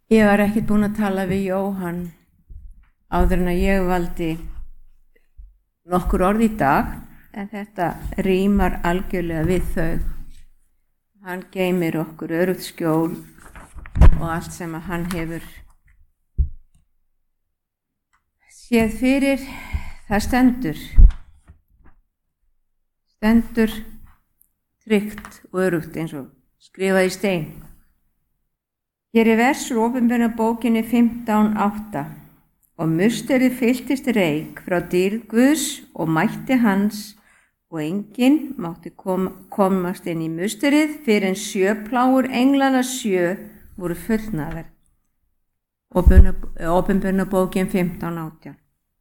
Ég var ekki búin að tala við Jóhann áður en að ég valdi nokkur orð í dag, en þetta rímar algjörlega við þau. Hann geymir okkur öruggt skjól og allt sem að hann hefur séð fyrir, það stendur tryggt og örugt eins og skrifað í stein. Hér er vers úr Opinberunarbókinni 15:8. Og musterið fylltist reyk frá dýrð Guðs og mætti hans, og enginn mátti komast inn í musterið fyrir en 7 plágur englana 7 voru fullnaðar. Opinberunarbókin 15:18.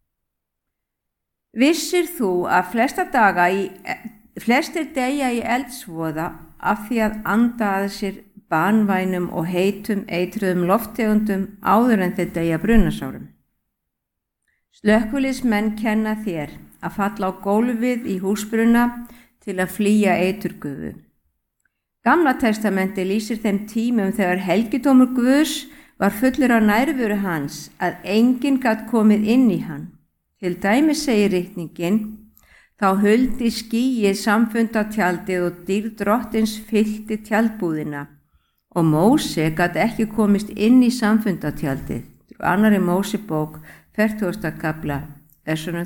Vissir þú að flestir deyja í eldsvoða af því að anda að sér banvænum og heitum eitruðum lofttegundum áður en þeir deyja brunasárum? Slökkviliðsmenn kenna þér að falla á gólfið í húsbruna til að flýja eiturgufu. Gamla testamenti lýsir þeim tímum þegar helgidómur Guðs var fullur á nærveru hans að enginn gat komið inn í hann. Til dæmis segir ritningin: þá huldi skýið samfundatjaldið og dýrð drottins fyllti tjaldbúðina, og Móse gat ekki komist inn í samfundatjaldið. Annarri Mósebók 40. kafla, versunum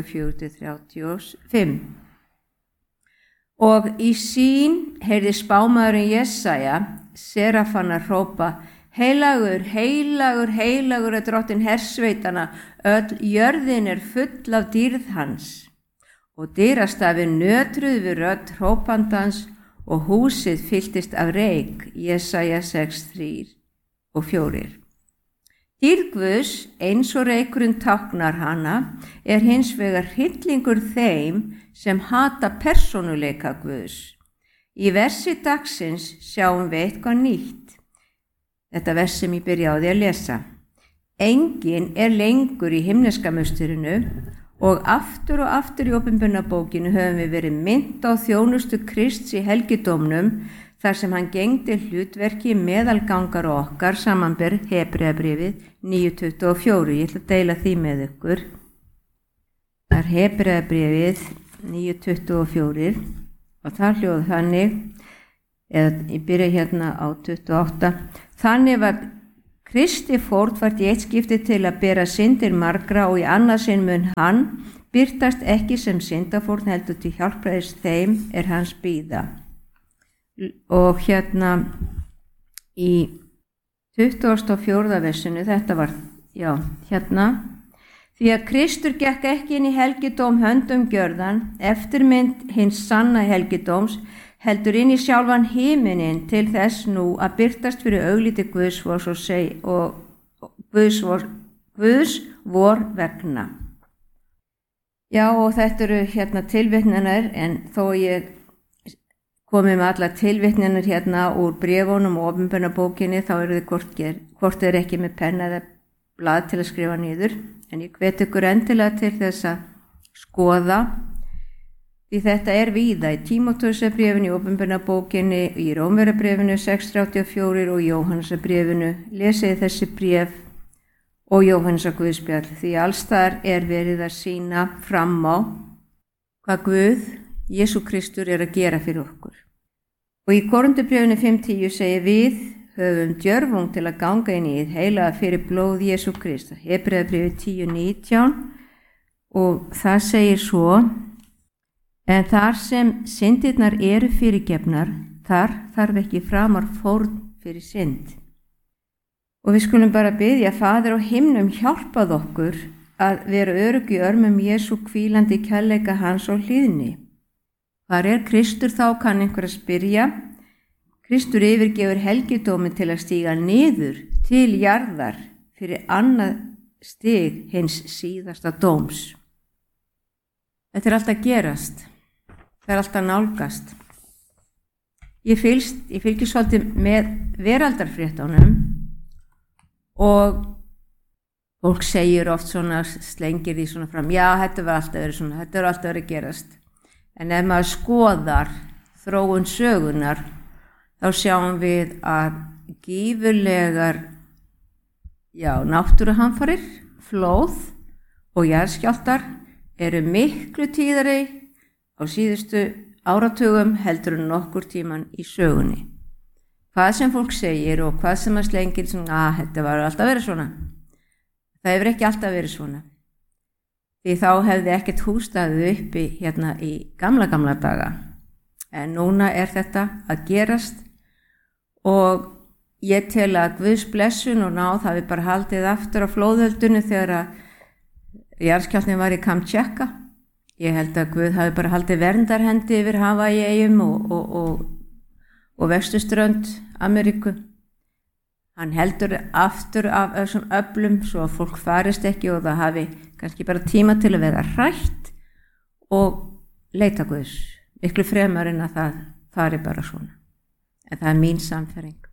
34-35. Og í sín heyrði spámaðurinn Jesaja Serafanna hrópa: heilagur, heilagur, heilagur er drottin hersveitana, öll jörðin er full af dýrð hans. Og dyrastafir nötruðu við rödd hrópandans og húsið fylltist af reyk. Jesaja 6:3-4. Dýrð Guðs, eins og reykurinn táknar hana, er hins vegar hryllingur þeim sem hata persónuleika Guðs. Í versi dagsins sjáum við eitthvað nýtt. Þetta vers sem ég byrjaði að lesa. Enginn er lengur í himneska musturinu, og aftur í Opinberunarbókinu höfum við verið minnt á þjónustu Krists í helgidómnum, þar sem hann gegndi hlutverki meðalgangar okkar, samanber Hebreabréfið 9:24. Ég ætla að deila því með ykkur. Það er Hebreabréfið 9:24 og það hljóð þannig, eða ég byrja hérna á 28. Þannig var Kristi fórnfært í eitt skipti til að bera syndir margra, og í annað sinn mun hann birtast ekki sem syndafórn heldur til hjálpræðis þeim er hans bíða. Og hérna í 24. versinu, þetta var, hérna: því að Kristur gekk ekki inn í helgidóm höndum gjörðan, eftirmynd hins sanna helgidóms, heldur inn í sjálfan himininn til þess nú að birtast fyrir augliti Guðs vor vegna. Já, og þetta eru hérna tilvitnanir, en þó ég komið með alla tilvitnanir hérna úr bréfunum og Opinberunarbókinni, þá eru þið hvort er ekki með penna eða blað til að skrifa niður, en ég hvet ykkur endilega til þess að skoða, því þetta er víða í Tímóteusarbréfinu, í Opinberunarbókinni, í Rómverjabréfinu 6:34 og Jóhannesarbréfinu. Lesið þessi bréf og Jóhannesar Guðspjall, því allstaðar er verið að sýna fram á hvað Guð, Jesú Kristur, er að gera fyrir okkur. Og í Korinthubréfinu 5:10 segir: við höfum djörfung til að ganga inn í hið heilaga fyrir blóð Jesú Krist. Hebreabréfið 10:19 og það segir svo: en þar sem syndirnar eru fyrirgefnar, þar þarf ekki framar fórn fyrir synd. Og við skulum bara biðja Faðir á himnum hjálpað okkur að vera örugg í örmum Jesú, hvílandi kærleika hans og hlýðni. Hvar er Kristur þá, kann einhver að spyrja. Kristur yfirgefur helgidómin til að stíga niður til jarðar fyrir annað stig hins síðasta dóms. Þetta er alltaf gerast. Það er alltaf nálgast. Ég fylgist svolítið með veraldarfréttunum og fólk segir oft svona, slengir því svona fram: já, þetta var alltaf verið svona, þetta var alltaf verið gerast. En ef maður skoðar þróun sögunar, þá sjáum við að gífurlegar Já, náttúruhamfarir, flóð og jarðskjálftar eru miklu tíðari á síðustu áratugum heldur en nokkur tíman í sögunni. Hvað sem fólk segir og hvað sem að slengir þetta var alltaf verið svona. Það hefur ekki alltaf verið svona. Því þá hefði ekkert hús staðið uppi hérna í gamla daga. En núna er þetta að gerast og ég tel að Guðs blessun og náð hafi bara haldið aftur á flóðöldunni þegar að jarðskjálftinn var í Kamtjatka. Ég held að Guð hafi bara haldið verndarhendi yfir Hawaii-eyjum og vesturströnd Ameríku. Hann heldur aftur af þessum öflum svo að fólk farist ekki og það hafi kannski bara tíma til að vera hrætt og leita Guðs. Miklu fremar en að það fari bara svona. En það er mín sannfæring.